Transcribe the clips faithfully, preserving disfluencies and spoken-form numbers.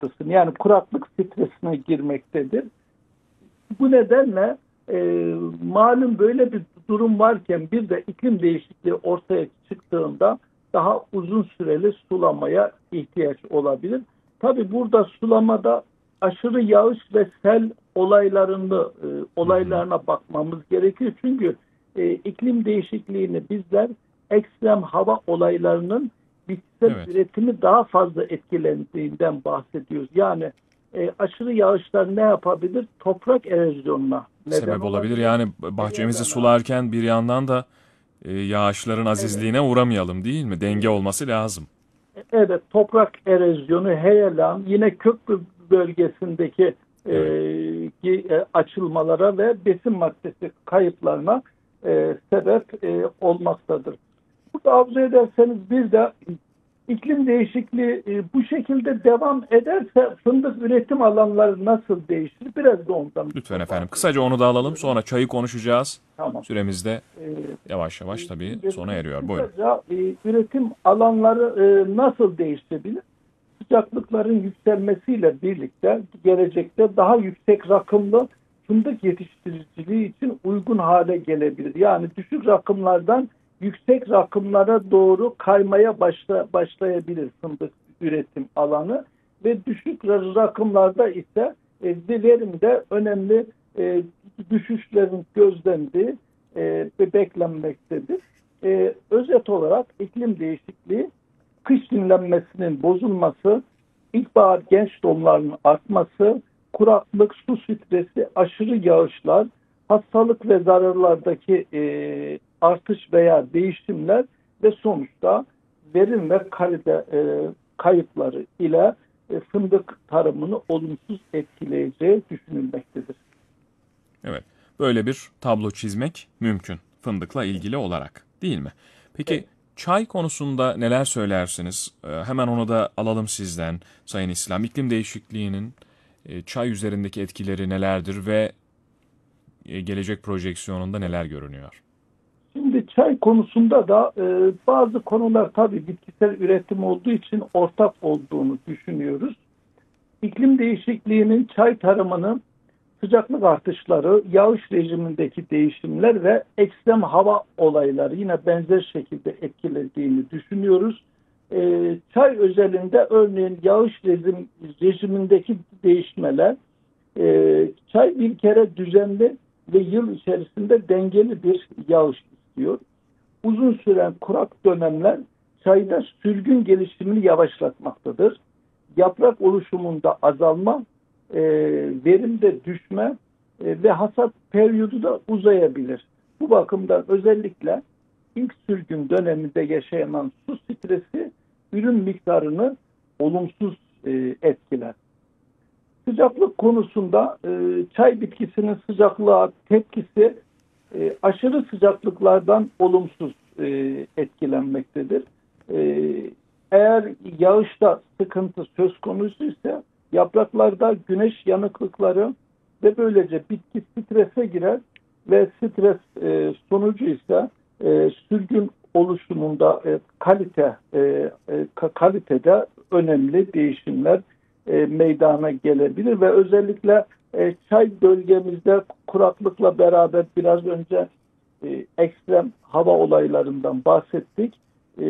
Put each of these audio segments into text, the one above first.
noktasını, yani kuraklık stresine girmektedir. Bu nedenle e, malum böyle bir durum varken bir de iklim değişikliği ortaya çıktığında daha uzun süreli sulamaya ihtiyaç olabilir. Tabii burada sulamada aşırı yağış ve sel olaylarını e, olaylarına bakmamız gerekiyor. Çünkü e, iklim değişikliğini bizler ekstrem hava olaylarının bitkisel Evet. üretimi daha fazla etkilendiğinden bahsediyoruz. Yani e, aşırı yağışlar ne yapabilir? Toprak erozyonuna neden Sebep olabilir. olabilir. Yani bahçemizi Heyelan abi. sularken bir yandan da e, yağışların Evet. azizliğine uğramayalım, değil mi? Denge E, olması lazım. Evet, toprak erozyonu, heyelan, yine kök bölgesindeki e, Evet. e, açılmalara ve besin maddesi kayıplarına e, sebep e, olmaktadır. Burada arzu ederseniz bir de iklim değişikliği e, bu şekilde devam ederse fındık üretim alanları nasıl değişir? Biraz da ondan Lütfen efendim. Kısaca onu da alalım. bahsediyorum. Sonra çayı konuşacağız. Tamam. Süremiz de E, yavaş yavaş tabii sona eriyor. Buyurun. Kısaca e, üretim alanları e, nasıl değişebilir? Sıcaklıkların yükselmesiyle birlikte gelecekte daha yüksek rakımlı fındık yetiştiriciliği için uygun hale gelebilir. Yani düşük rakımlardan yüksek rakımlara doğru kaymaya başla, başlayabilir fındık üretim alanı ve düşük rakımlarda ise e, verimde önemli e, düşüşlerin gözlendiği e, ve beklenmektedir. E, özet olarak iklim değişikliği kış dinlenmesinin bozulması, ilkbahar genç donlarının artması, kuraklık, su stresi, aşırı yağışlar, hastalık ve zararlardaki e, artış veya değişimler ve sonuçta verim ve kalite e, kayıpları ile e, fındık tarımını olumsuz etkileyeceği düşünülmektedir. Evet. Böyle bir tablo çizmek mümkün fındıkla ilgili olarak, değil mi? Peki Evet. çay konusunda neler söylersiniz? Ee, hemen onu da alalım sizden Sayın İslam. İklim değişikliğinin e, çay üzerindeki etkileri nelerdir ve e, gelecek projeksiyonunda neler görünüyor? Şimdi çay konusunda da e, bazı konular tabii bitkisel üretim olduğu için ortak olduğunu düşünüyoruz. İklim değişikliğinin çay tarımını sıcaklık artışları, yağış rejimindeki değişimler ve ekstrem hava olayları yine benzer şekilde etkilediğini düşünüyoruz. Ee, çay özelinde örneğin yağış rejim, rejimindeki değişmeler, e, çay bir kere düzenli ve yıl içerisinde dengeli bir yağış istiyor. Uzun süren kurak dönemler çayda sürgün gelişimini yavaşlatmaktadır. Yaprak oluşumunda azalma, e, verimde düşme e, ve hasat periyodu da uzayabilir. Bu bakımdan özellikle ilk sürgün döneminde yaşanan su stresi ürün miktarını olumsuz e, etkiler. Sıcaklık konusunda e, çay bitkisinin sıcaklığa tepkisi e, aşırı sıcaklıklardan olumsuz e, etkilenmektedir. E, eğer yağışta sıkıntı söz konusu ise yapraklarda güneş yanıklıkları ve böylece bitki strese girer ve stres e, sonucu ise e, sürgün oluşumunda e, kalite e, e, kalitede önemli değişimler e, meydana gelebilir ve özellikle e, çay bölgemizde kuraklıkla beraber biraz önce e, ekstrem hava olaylarından bahsettik. E,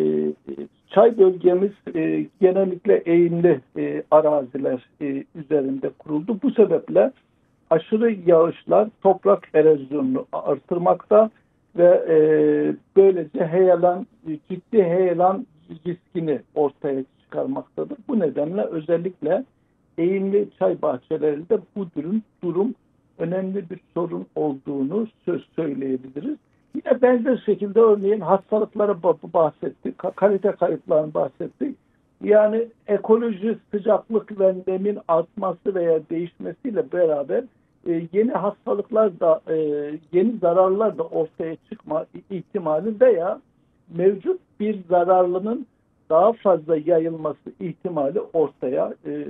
çay bölgemiz e, genellikle eğimli e, araziler e, üzerinde kuruldu. Bu sebeple aşırı yağışlar toprak erozyonunu artırmakta ve e, böylece heyelan, ciddi heyelan riskini ortaya çıkarmaktadır. Bu nedenle özellikle eğimli çay bahçelerinde bu durum, durum önemli bir sorun olduğunu söz söyleyebiliriz. Yine benzer şekilde örneğin hastalıklara bahsettik, kalite kayıplarını bahsettik. Yani ekoloji, sıcaklık ve nemin artması veya değişmesiyle beraber e, yeni hastalıklar da, e, yeni zararlar da ortaya çıkma ihtimali veya mevcut bir zararlının daha fazla yayılması ihtimali ortaya e,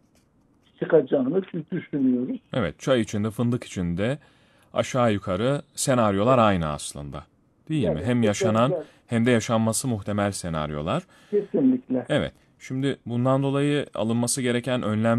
çıkacağını düşünüyoruz. Evet, çay içinde, fındık içinde aşağı yukarı senaryolar Evet, aynı aslında. Değil mi? evet, Hem yaşanan benzer, hem de yaşanması muhtemel senaryolar. kesinlikle. Evet, şimdi bundan dolayı alınması gereken önlemler